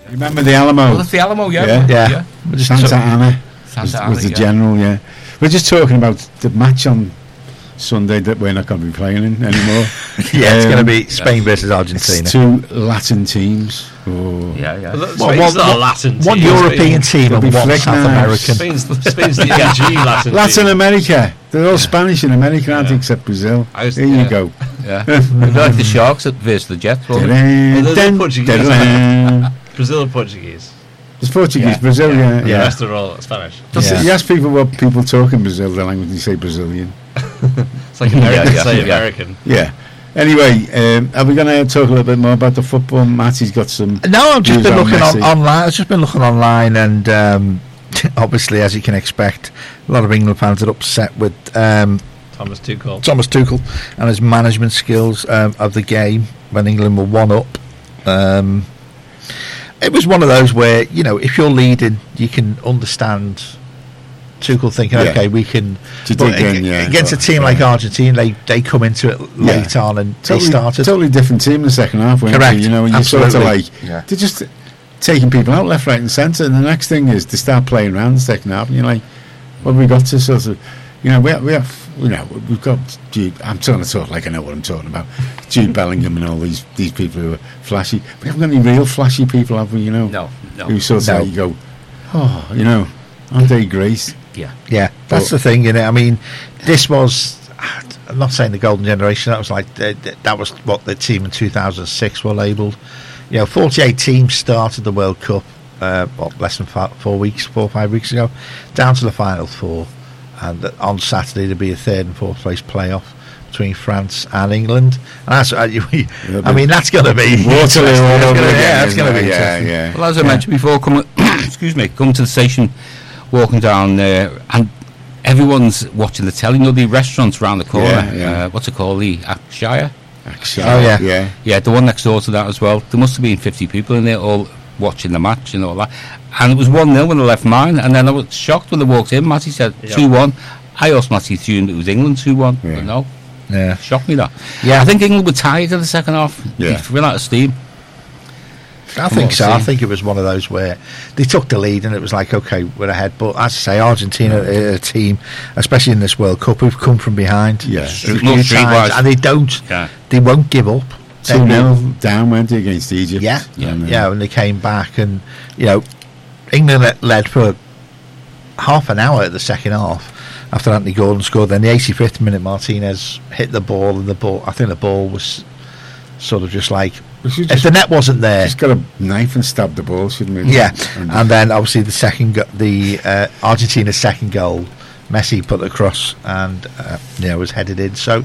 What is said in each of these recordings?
Remember the Alamo? Well, that's the Alamo, yeah. Yeah. Santa Anna Santa was the Ana, general, yeah. We're just talking about the match on Sunday that we're not going to be playing in anymore. Yeah, it's going to be Spain versus Argentina. It's two Latin teams. Oh. Yeah. Well, Spain's not a Latin team. One European team and They'll one be South flick American. Spain's the AG Latin Latin team. America. They're all Spanish in America, aren't they, except Brazil. Here you go. Yeah. We'd like the Sharks versus the Jets, won't we? They're Portuguese. Brazil and Portuguese. It's Portuguese, Yeah. Brazil, yeah. The rest are all Spanish. You ask people what people talk in Brazil, their language, they say Brazilian. It's like American say American. Yeah. Anyway, are we going to talk a little bit more about the football? Matty's got some. No, I've just views been on looking Messi. online. I've just been looking online, and obviously, as you can expect, a lot of England fans are upset with Thomas Tuchel and his management skills of the game when England were 1-up. It was one of those where, you know, if you're leading, you can understand Tuchel thinking, okay, we can. But against a team like Argentina, they come into it late on and they started. Totally different team in the second half, weren't Correct. they? You know, and you're Absolutely. sort of like, they're just taking people out left, right, and centre. And the next thing is they start playing around the second half, and you're like, what have we got to sort of, you know, we've got Jude. I'm trying to talk like I know what I'm talking about. Jude Bellingham and all these people who are flashy. We haven't got any real flashy people, have we? You know, No. who sort of like you go, oh, you know, aren't they great? Yeah, that's the thing, you know. I mean, this was. I'm not saying the golden generation. That was like that was what the team in 2006 were labelled. You know, 48 teams started the World Cup. Less than 4 or 5 weeks ago, down to the final four, and on Saturday there'll be a third and fourth place playoff between France and England. And that's, I mean, that's going to be Waterloo all over again. That's going to be interesting. Yeah. Well, as I mentioned before, come to the station, walking down there, and everyone's watching the telly. You know, the restaurants around the corner. Yeah. What's it called? The Akshaya? Yeah. The one next door to that as well. There must have been 50 people in there all watching the match and all that. And it was 1-0 when they left mine. And then I was shocked when they walked in. Matty said 2-1. I asked Matty assumed it was England 2-1. But no. Yeah. Shocked me that. Yeah. I think England were tired in the second half. Yeah. They ran out of steam. I think so. I think it was one of those where they took the lead and it was like, okay, we're ahead. But as I say, Argentina are a team, especially in this World Cup, who've come from behind Yeah. a few times, and they won't give up. 2-0 down, weren't they, against Egypt? Yeah, And, when they came back, and you know, England led for half an hour at the second half after Anthony Gordon scored. Then the 85th minute, Martinez hit the ball, and I think the ball was sort of just like, if the net wasn't there, just got a knife and stabbed the ball, shouldn't we? Yeah, and then obviously the Argentina's second goal, Messi put across and was headed in. So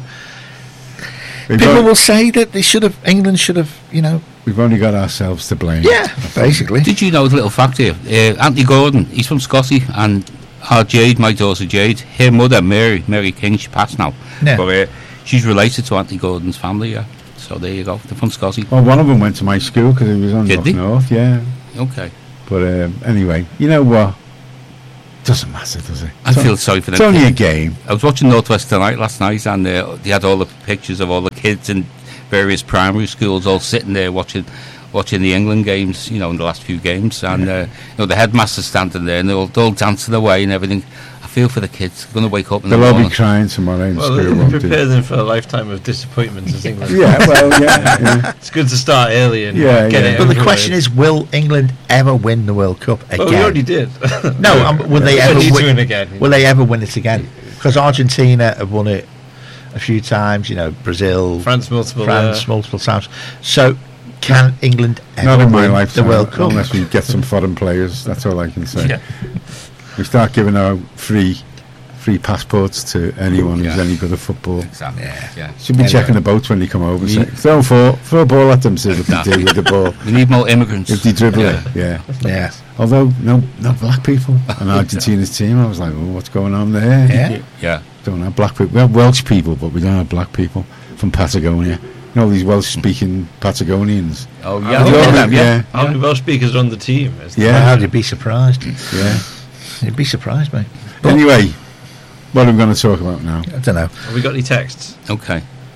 people will say that England should have, you know. We've only got ourselves to blame. Yeah, basically. Did you know a little fact here? Anthony Gordon, he's from Scotty, and our Jade, my daughter Jade, her mother Mary King, she passed now, but she's related to Anthony Gordon's family. Yeah, so there you go. They're from Scotty. Well, one of them went to my school because he was on North North. Yeah. Okay. But anyway, you know what? Doesn't matter, does it? I feel sorry for them. It's only a game. I was watching Northwest tonight last night, and they had all the pictures of all the kids in various primary schools all sitting there watching the England games, you know, in the last few games, and the headmaster's standing there, and they're all dancing away and everything. I feel for the kids. They're going to wake up in the morning. They'll all be crying tomorrow in school. Well, prepare them for a lifetime of disappointments as England. Yeah. It's good to start early and get it. But the question is, will England ever win the World Cup again? Well, we already did. No, will they ever win it again? Will they ever win it again? Because Argentina have won it a few times. You know, Brazil, France multiple times. So, can England ever Not in my win lifetime, the World Cup? unless we get some foreign players. That's all I can say. Yeah. We start giving out free passports to anyone who's any good at football. Exactly. Yeah. Should be checking the boats when they come over. Throw a ball at them, see what they do with the ball. We need more immigrants. If they dribble it, yeah. Although no black people on Argentina's team, I was like, oh, what's going on there? Yeah. Don't have black people. We have Welsh people, but we don't have black people from Patagonia. You know, these Welsh-speaking Patagonians. Oh yeah. How many Welsh speakers are on the team? How'd you be surprised? Yeah. You'd be surprised, mate. Anyway, what are we going to talk about now? I don't know. Have we got any texts? Okay.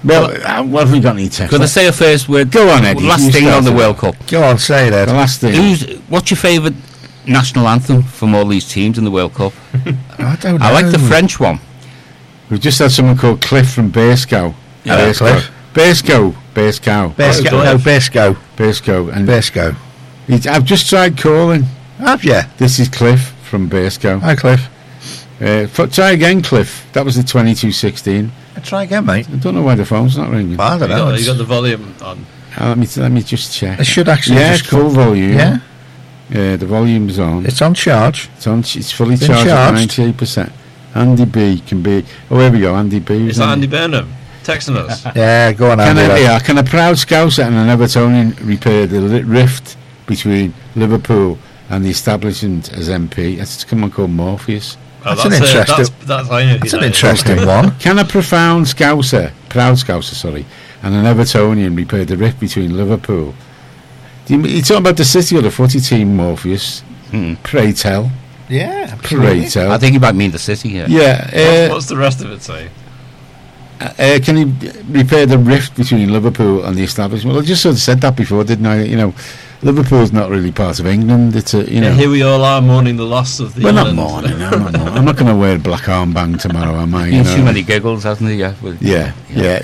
Well, what have we got any text? Could I say a first word? Go on, Eddie. Last You thing on the start World Cup. Go on, say that. The last thing. What's your favourite national anthem from all these teams in the World Cup? I don't know. I like the French one. We've just had someone called Cliff from Basecow. Yeah, Cliff. Basecow. Basco. No, Basco. Basecow. And Basco. I've just tried calling. Have you? This is Cliff from Basecow. Hi, Cliff. Try again, Cliff. That was the 2216. Try again, mate. I don't know why the phone's not ringing. I don't know. You got the volume on. Let me just check. It should actually Yeah, just full volume. Yeah, The volume's on. it's on charge. It's fully Been charged at charged. 98%. Andy B can be. Oh, here we go. Andy B. Is that Andy Burnham texting us? Yeah, go on, Andy. Can a proud Scouser and an Evertonian repair the rift between Liverpool and the establishment as MP? It's someone called Morpheus. Oh, That's an interesting- That's, I know That's who an that is. interesting one. Can a proud Scouser, and an Evertonian repair the rift between Liverpool? You're talking about the City or the footy team, Morpheus? Pray tell. Yeah, Pray tell. I think you might mean the City here. Yeah. What's the rest of it say? Can he repair the rift between Liverpool and the establishment? Well, I just sort of said that before, didn't I? Liverpool's not really part of England. It's Here we all are mourning the loss of the we're not island. mourning. I'm not going to wear a black armband tomorrow, am I? Too many giggles, hasn't he? Yeah. Yeah.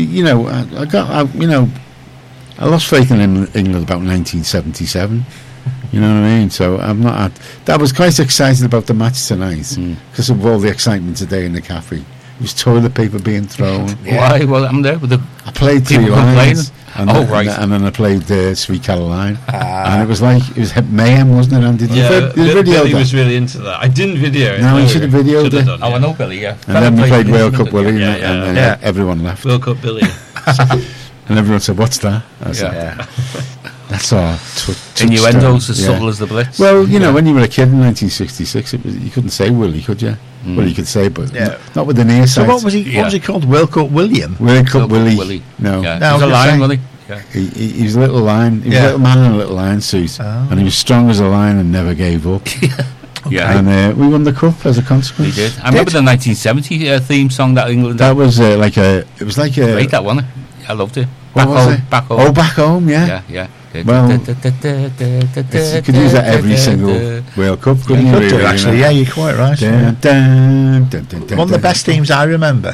I lost faith in England about 1977. You know what I mean? So I'm not. I was quite excited about the match tonight because of all the excitement today in the cafe. It was toilet paper being thrown. Why? Well, I'm there with the. I played People 3 lines, complaining? Right. and then I played Sweet Caroline, and it was mayhem, wasn't it? And did you video Billy that? was really into that. I didn't video it. No, you should have videoed Should have it. done, I know Billy. Yeah. And then we played World Cup Willie, Yeah, and yeah. everyone left, World Cup Billy. and everyone said, "What's that?" I said, Yeah. "That's our Innuendos as Yeah. subtle as the Blitz. Well, when you were a kid in 1966, you couldn't say Willie, could you? Well, you could say, but not with an ear So sight. what was he? What was he called? World Cup William. World Cup Willie. Willie. No, Yeah. No, He's I a was lion, gonna Willie. Yeah. he was a little lion. He was Yeah. a little man in a little lion suit, Oh. and he was strong as a lion and never gave up. Yeah. And we won the cup as a consequence. He did. I remember the 1970 theme song that England That had. was like a. It was like a. Great, that one. I loved it. What Back was home. it? Back home. Oh, back home, yeah. Yeah, yeah. Well, you could use that every single World Cup, couldn't you? You could do, really, actually. Yeah, you're quite right. Dun, dun, dun, dun, dun, One of the dun. best themes I remember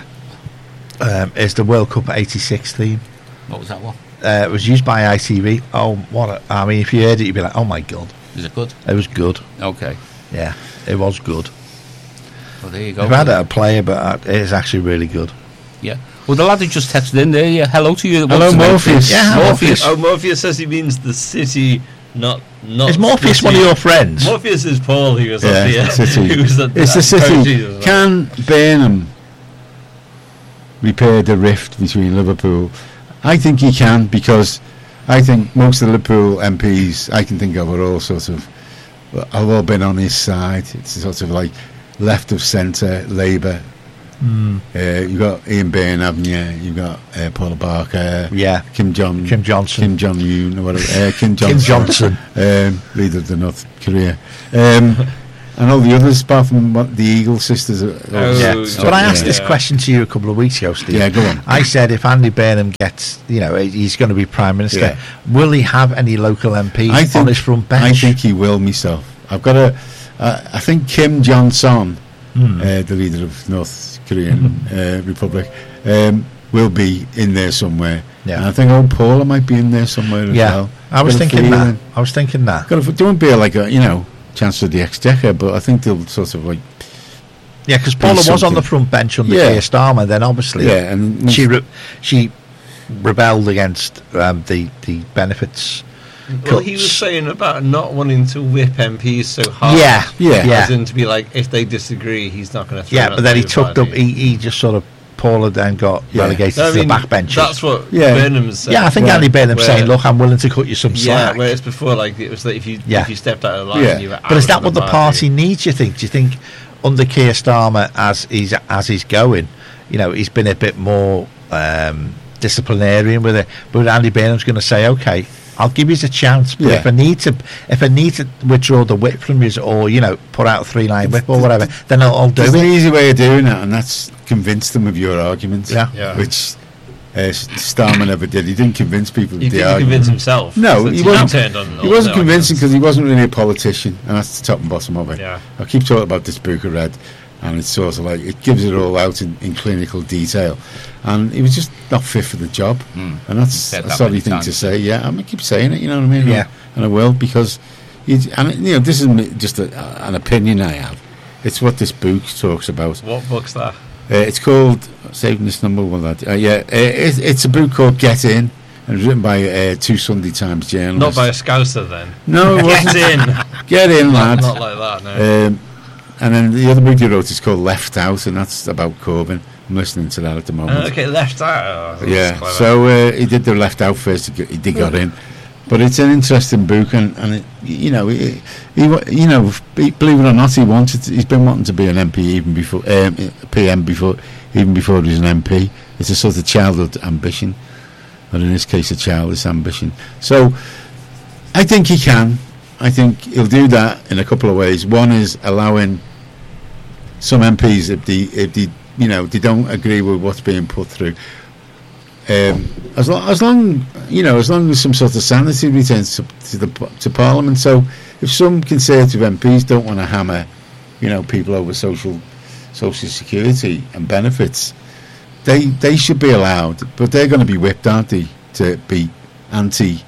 is the World Cup '86 theme. What was that one? It was used by ITV. Oh, I mean, if you heard it, you'd be like, "Oh my god, Is it good? it was good." Okay. Yeah, it was good. Well, there you go. I've had it a player, but it is actually really good. Yeah. Well, the lad who just texted in there, yeah, hello to you. Hello, What's the name? Morpheus. Yeah, Morpheus. Oh, Morpheus says he means the city, not. Is Morpheus the one of city. your friends? Morpheus is Paul, who was Yeah, on the it's the city. who was at It's the Parent city. Jesus, right? Can Burnham repair the rift between Liverpool? I think he can, because I think most of the Liverpool MPs I can think of are all have all been on his side. It's sort of like left of centre, Labour. You've got Ian Byrne, haven't you? You've got Paula Barker. Yeah, Kim Johnson. Kim Jong-un, or whatever. Kim Johnson. Kim Johnson. Leader of the North Korea. And all the others, apart from the Eagle sisters. Yeah. Oh, But I asked yeah. this question to you a couple of weeks ago, Steve. Yeah, go on. I said if Andy Burnham gets, he's going to be Prime Minister, Yeah. will he have any local MPs on his front bench? I think he will myself. I've got I think Kim Jong-un, the leader of North Korean Republic, will be in there somewhere. Yeah. And I think Paula might be in there somewhere as well. I was Got a thinking that. feeling. I was thinking that. Don't be like a, Chancellor of the Exchequer, but I think they'll sort of like. Yeah, because Paula was on the front bench under Yeah. Keir Starmer. Then obviously, Yeah, and she rebelled against the benefits. Well, he was saying about not wanting to whip MPs so hard. Yeah, As in to be like, if they disagree, he's not going to throw Yeah, them but then he out the took party. he just sort of Paula then got Yeah. relegated I to the mean, backbenches. That's what Yeah. Burnham's saying. Yeah, I think Well, Andy Burnham's where- saying, "Look, I'm willing to cut you some Yeah, slack." whereas before, like, it was like if you stepped out of line, Yeah. you were out But is that of what the party needs? Do you think? Do you think under Keir Starmer, as he's going, he's been a bit more disciplinarian with it. But Andy Burnham's going to say, "Okay, I'll give you a chance, but Yeah. if I need to withdraw the whip from you, or put out a 3-line whip or whatever, then I'll do There's an it." easy way of doing that, and that's convince them of your argument. Yeah. Yeah. Which Starmer never did. He didn't convince people. He didn't convince himself. No, he wasn't. He wasn't no, convincing because he wasn't really a politician, and that's the top and bottom of it. Yeah. I keep talking about this book I read, and it's sort of like it gives it all out in clinical detail, and he was just not fit for the job, and that's a sorry thing to say. Yeah, I keep saying it. You know what I mean? Yeah, and I will because, this is just an opinion I have. It's what this book talks about. What book's that? It's called Saving This Number One. It's a book called Get In, and it was written by two Sunday Times journalists. Not by a Scouser, then. No, it wasn't. Get in, lad. Not like that. No. And then the other book he wrote is called Left Out, and that's about Corbyn. I'm listening to that at the moment. Okay, Left Out. Oh, yeah. So he did the Left Out first. He did got in, but it's an interesting book, and it, he believe it or not, he's been wanting to be an MP even before PM before he was an MP. It's a sort of childhood ambition, or in this case, a childish ambition. So I think he can. I think he'll do that in a couple of ways. One is allowing some MPs, if they don't agree with what's being put through. As long as some sort of sanity returns to Parliament. So if some Conservative MPs don't want to hammer, people over social security and benefits, they should be allowed. But they're going to be whipped, aren't they, to be anti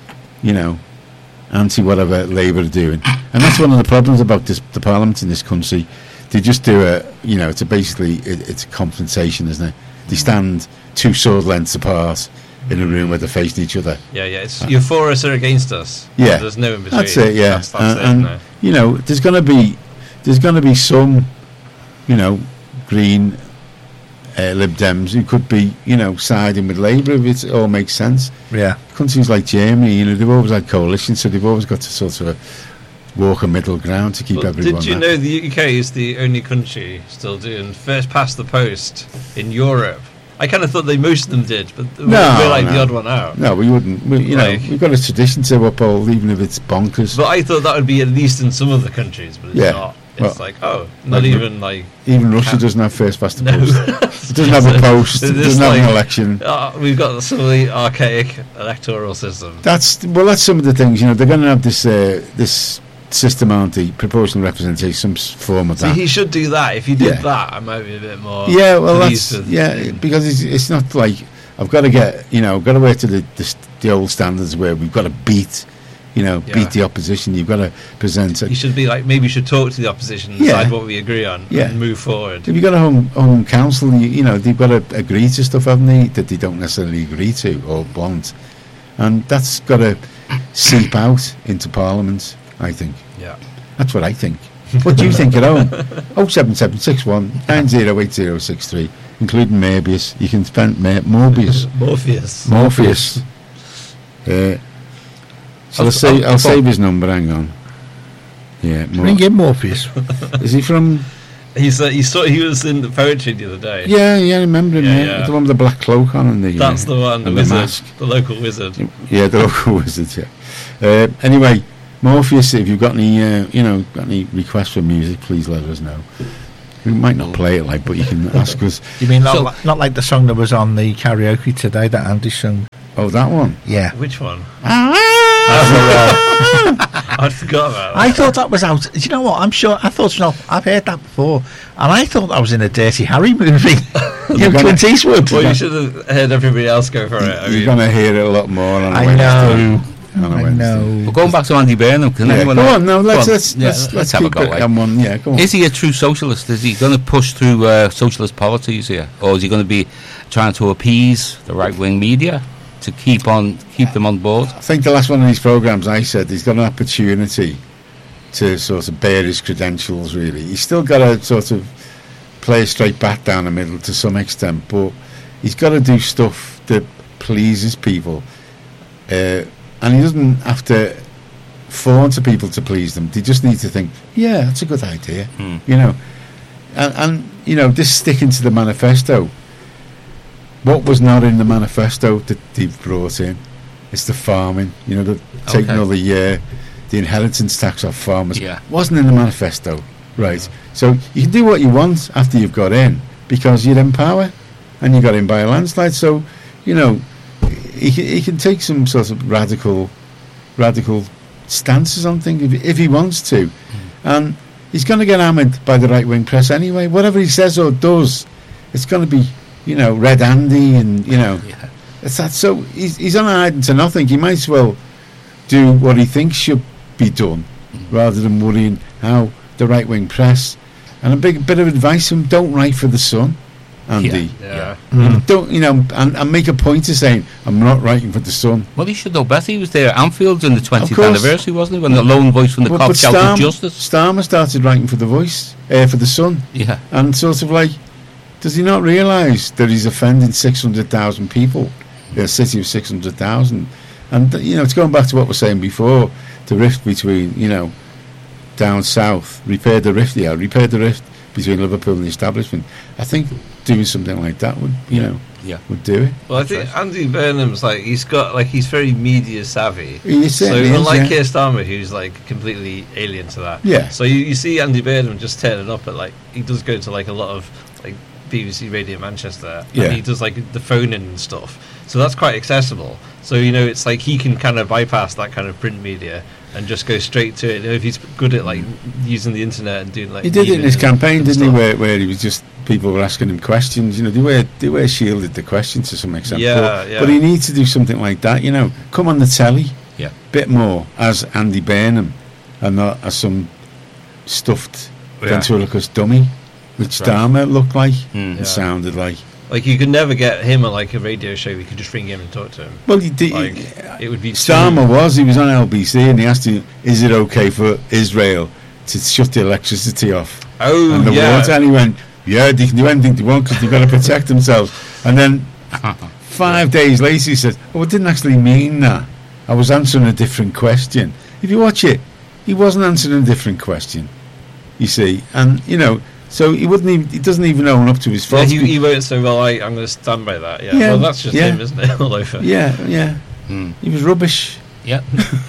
whatever Labour are doing. And that's one of the problems about the Parliament in this country. They just do it's a confrontation, isn't it? They stand two sword lengths apart in a room where they're facing each other. Yeah. It's you're for us or against us. Yeah, there's no in between. That's it. Yeah, that's it, there's going to be some, Green Lib Dems who could be, siding with Labour if it all makes sense. Yeah, countries like Germany, they've always had coalitions, so they've always got to sort of walk a middle ground to keep everyone. Did you know the UK is the only country still doing first past the post in Europe? I kind of thought most of them did, but we're like the odd one out. No, we wouldn't. We've got a tradition to uphold, even if it's bonkers. But I thought that would be at least in some of the countries, but it's not. It's even Russia doesn't have first past the post. It doesn't have a post. It doesn't have an election. We've got some of the archaic electoral system. That's some of the things. They're going to have this system, aren't they? Proportional representation, some form of that. He should do that. If he did that, I might be a bit more. Yeah, well, because it's not like I've got to get I've got to work to the old standards where we've got to beat the opposition. You've got to present. You should be like, maybe you should talk to the opposition and decide what we agree on and move forward. If you've got a home council, they've got to agree to stuff, haven't they, that they don't necessarily agree to or want, and that's got to seep out into Parliament. I think. Yeah. That's what I think. What do you think at home? 07761 908063, including Morbius. You can spend Morbius. Morpheus. I'll save his number. Hang on. Yeah. Ring him, Morpheus. Is he from? He was in the poetry the other day. Yeah, I remember him. Yeah. The one with the black cloak on and the. That's the one. The wizard, mask. The local wizard. Yeah, the local wizard. Yeah. Anyway. Morpheus, if you've got any requests for music, please let us know. We might not play it but you can ask us. You mean not like the song that was on the karaoke today that Andy sung? Oh, that one? Yeah. Which one? I forgot about that. I thought that was out. Do you know what? I'm sure. I thought, I've heard that before, and I thought that was in a Dirty Harry movie. Clint Eastwood. Well, you should have heard everybody else go for it. You're going to hear it a lot more on I know. Well, going back to Andy Burnham, let's have a go. Go on. Is he a true socialist? Is he going to push through socialist policies here, or is he going to be trying to appease the right-wing media to keep them on board? I think the last one of these programmes, I said he's got an opportunity to sort of bear his credentials. Really, he's still got to sort of play a straight bat down the middle to some extent, but he's got to do stuff that pleases people. And he doesn't have to fawn to people to please them. They just need to think, yeah, that's a good idea. And this sticking to the manifesto. What was not in the manifesto that they've brought in? It's the farming. Taking all the inheritance tax off farmers. Yeah. Wasn't in the manifesto, right? So you can do what you want after you've got in because you're in power, and you got in by a landslide. So you know, he can take some sort of radical stances on things if he wants to, and he's going to get hammered by the right wing press anyway. Whatever he says or does, it's going to be, you know, Red Andy, and you know, it's that. So he's on hiding to nothing. He might as well do what he thinks should be done, rather than worrying how the right wing press. And a bit of advice: him, don't write for the Sun, Andy. Don't, you know, and make a point of saying I'm not writing for the Sun. Well, he should know better. He was there at Anfield in the 20th anniversary, wasn't he? When the lone voice from the cop shouted justice. Starmer started writing for the Voice, for the Sun. Yeah. And sort of like, does he not realise that he's offending 600,000 people, a city of 600,000? And you know, it's going back to what we were saying before, the rift between, you know, down south, repair the rift between Liverpool and the establishment. I think doing something like that would, you know, would do it. Well, I think Andy Burnham's he's very media savvy. So unlike Keir Starmer, who's like completely alien to that. Yeah. So you see Andy Burnham just turning up at he does go to a lot of BBC Radio Manchester, and he does the phone-in and stuff. So that's quite accessible. So you know, it's he can kind of bypass that kind of print media and just go straight to it. You know, if he's good at using the internet and doing he did it in his campaign, didn't he? Where he was just, people were asking him questions. You know, they were shielded the questions to some extent. But he needs to do something like that. You know, come on the telly, bit more as Andy Burnham, and not as some stuffed ventriloquist dummy, which Starmer looked like and sounded like. You could never get him on a radio show. We could just ring him and talk to him. Well, he did. It would be Starmer he was on LBC and he asked him, "Is it okay for Israel to shut the electricity off and the water?" And he went, "Yeah, they can do anything they want because they've got to protect themselves." And then 5 days later, he said, "Oh, I didn't actually mean that. I was answering a different question." If you watch it, he wasn't answering a different question. You see, and you know. So he doesn't even own up to his fault. He won't say, "Well, I'm going to stand by that." Yeah. Well, that's just him, isn't it? All over. Yeah. He was rubbish. Yeah.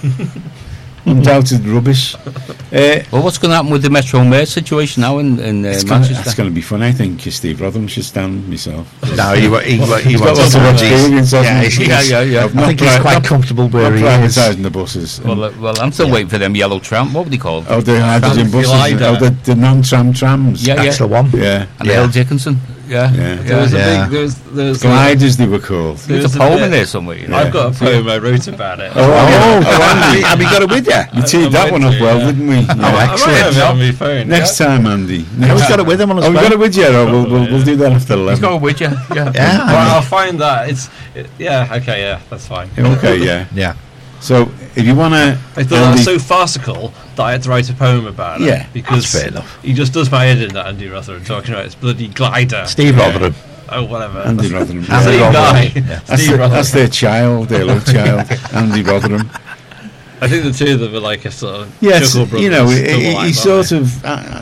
Undoubted rubbish. Well, what's going to happen with the Metro Mayor situation now in Manchester? That's going to be fun. I think Steve Rotherham should stand myself. No, he wants to experience. I think he's quite comfortable where he is. Privatising the buses. Well, I'm still waiting for them yellow tram. What would they call them? Oh, the hydrogen buses. The non-tram trams. That's the one. Yeah. And the L. Dickinson. There was gliders, they were called. There's a poem in there somewhere. You know? I've got a poem I wrote about it. Andy, have you got it with you? We teed that one up well, didn't we? Excellent. I have it on my phone. Next time, Andy. He's got it with him on his phone. We got it with you. We'll do that after 11. He's got it with you. Yeah. Well, I'll find that. Okay, that's fine. Okay, yeah. So, if you want to... I thought that was so farcical that I had to write a poem about it. Yeah, because that's fair enough. He just does my head in that Andy Rotherham talking about his bloody glider. Steve Rotherham. Oh, whatever. Andy Rotherham. Same guy. Steve Rotherham. That's their child, their love child, Andy Rotherham. I think the two of them are like a sort of... Yes, you know, he's sort of,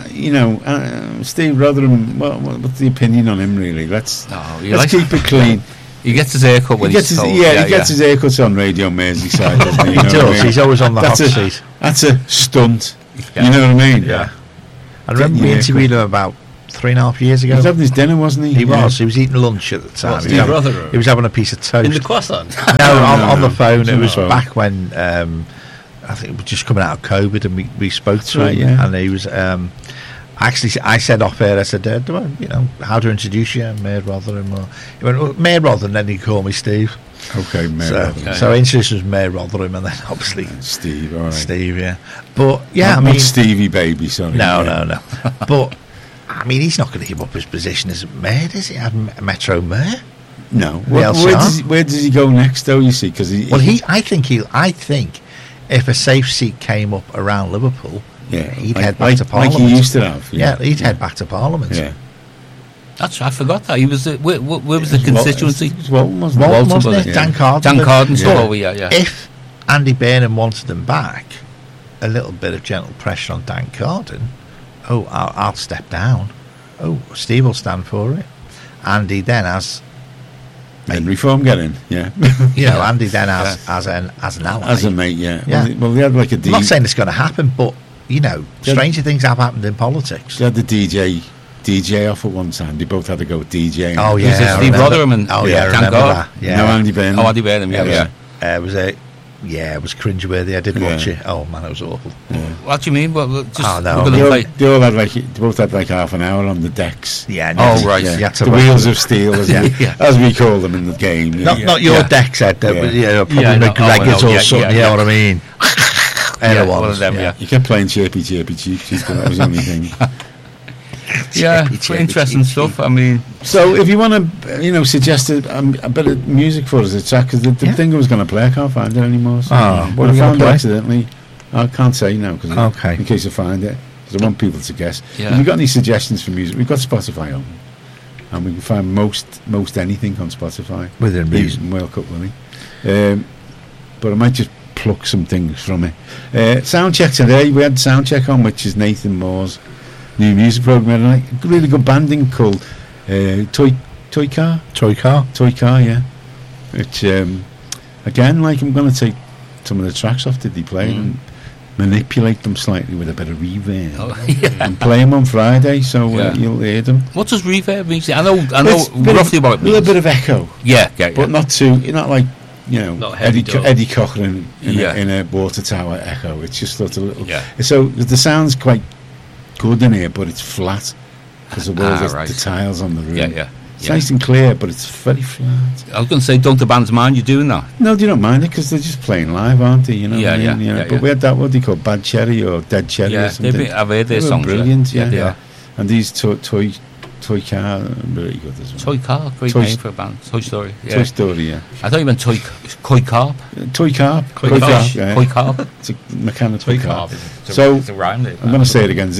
Steve Rotherham, what's the opinion on him, really? Let's keep it clean. He gets his haircut when he's told. He gets his haircut on Radio Merseyside, doesn't he? He does. He's always on the hot seat. That's a stunt. Yeah. You know what I mean? Yeah. I remember we interviewed him about 3.5 years ago. He was having his dinner, wasn't he? He was. He was eating lunch at the time. He was having a piece of toast. In the croissant? No, on the phone. It was back when I think it was just coming out of COVID, and we spoke to him, and he was. Actually, I said off air, I said, how to introduce you, Mayor Rotherham? He went, Mayor Rotherham, then he called me Steve. Okay, Mayor Rotherham. So I introduced him as Mayor Rotherham, and then obviously Steve, all right. Steve, yeah. But, not Stevie Baby, sorry. No. But, I mean, he's not going to give up his position as Mayor, does he? Metro Mayor? No. Where does he go next, though, you see? I think if a safe seat came up around Liverpool... Yeah, he'd head back to Parliament. Like he used to have. Yeah, he'd head back to Parliament. Yeah. I forgot that. He was where was the constituency? It was Walton, wasn't it? Yeah. Dan Carden. Dan Carden's yeah. If Andy Burnham wanted him back, a little bit of gentle pressure on Dan Carden. Oh, I'll step down. Oh, Steve will stand for it. Andy then has... And reform getting, Andy then as an ally. As a mate, Well, they had like a... I'm not saying it's going to happen, but, stranger things have happened in politics. They had the DJ DJ off at one time. They both had to go DJ. Oh Was yeah, it I Steve remember. Rotherham and Oh yeah, I Jan remember Gard? that. Yeah. No Andy Burnham. Oh, Andy Burnham, yeah. It was a it was cringeworthy. I did watch it. Oh man, it was awful. What do you mean? Well, just Oh, no. we're gonna They all, play. they all had they both had like half an hour on the decks. Yeah. Oh, right. You had to The rush wheels them. of steel, as, Yeah. as we call them in the game. you know. Not your Yeah. decks, Ed. Yeah. Probably Yeah, no, McGregor's oh, or no, something. yeah, You know yeah. what I mean? Yeah, One one of them, yeah. You kept playing chirpy, chirpy, cheep, cheep, but that was the only thing. Yeah, Chirpy, interesting chirpy, stuff. I mean, So, if you want to, suggest a bit of music for us, it's because the thing I was going to play, I can't find it anymore. So what are I we gonna found it play? accidentally. I can't say now because Okay. in case I find it, because I want people to guess. Yeah. If you've got any suggestions for music, we've got Spotify on, and we can find most anything on Spotify. Within reason. Even World Cup winning. But I might just pluck some things from it. Soundcheck today, we had Soundcheck on, which is Nathan Moore's new music program. Like a really good banding called Toy Car. Toy car. Toy Car, yeah. Which again, like I'm going to take some of the tracks off that they play and manipulate them slightly with a bit of reverb and play them on Friday, so Yeah. you'll hear them. what does reverb mean? I know It's a bit roughly of, what it a little means. bit of echo, Yeah, but not too. Not like Not heavy dub. Eddie Cochran Yeah. in a water tower echo. It's just sort of a little. Yeah. So the sound's quite good in here, but it's flat because of all right. the tiles on the room. Yeah. It's Yeah. nice and clear, but it's very flat. I was going to say, don't the bands mind you doing that? No, they don't mind it because they're just playing live, aren't they? You know. Yeah, what I mean? yeah, You know, yeah, but yeah. we had that what they call Bad Cherry or Dead Cherry Yeah, or something. I've heard their They were songs. brilliant. Yeah, they are. And these toy car, very good as well. Toy Car, great Toy name for a band. Toy Story. Yeah. Toy Story, yeah. I thought you meant Koi Carp. Toy car, Koi car, Carp. yeah. Koi Carp. It's a mechanical Toy car. Carp. So it's a rhyme. I'm going to say it again: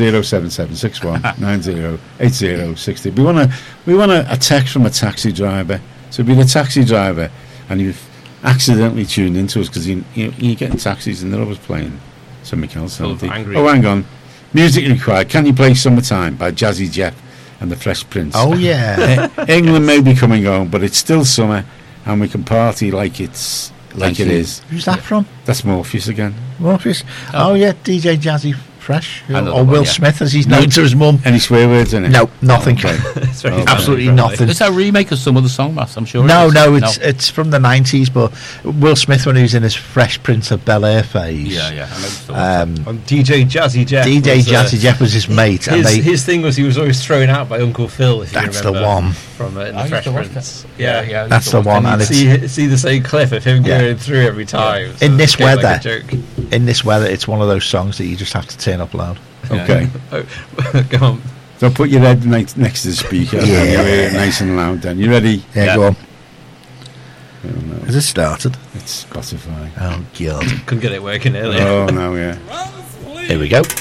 07761908060. We want a text from a taxi driver. So be the taxi driver, and you've accidentally tuned into us because you get in taxis and they're always playing something else. Full aren't of they? angry. Oh, hang on. Music required. Can you play "Summertime" by Jazzy Jeff and the Fresh Prince? Oh yeah. England may be coming home, but it's still summer, and we can party like it is. Who's that from? That's Morpheus again. Morpheus. Oh yeah, DJ Jazzy Fresh, I know or the Will one, yeah. Smith, as he's known to his mum. Any swear words in it? No, nothing. It's very Oh, Absolutely friendly. nothing. Is that a remake of some of the song, Mass? I'm sure. No, it is. no, it's from the 90s, but Will Smith when he was in his Fresh Prince of Bel-Air phase. Yeah. I know the On DJ Jazzy Jeff. DJ was, Jazzy Jeff was his mate, and His thing was he was always thrown out by Uncle Phil. If that's you the remember, one. from in I the used Fresh to watch Prince. that. Yeah, I used That's to the watch one, that. and And see the same clip of him Yeah. going through every time. In this it became like a weather. joke. In this weather, it's one of those songs that you just have to turn up loud. Okay. Oh, go on. So put your head next to the speaker and you hear it nice and loud then. You ready? Yeah, Yeah. go on. Oh, no. Has it started? It's Spotify. Oh, God. Couldn't get it working earlier. Oh, no, yeah. Here we go.